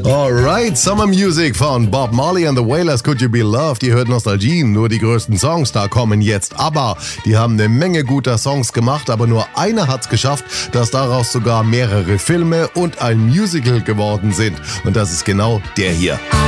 Alright, Summer Music von Bob Marley and the Wailers, Could You Be Loved? Ihr hört Nostalgie, nur die größten Songs, da kommen jetzt ABBA. Die haben eine Menge guter Songs gemacht, aber nur einer hat's geschafft, dass daraus sogar mehrere Filme und ein Musical geworden sind. Und das ist genau der hier.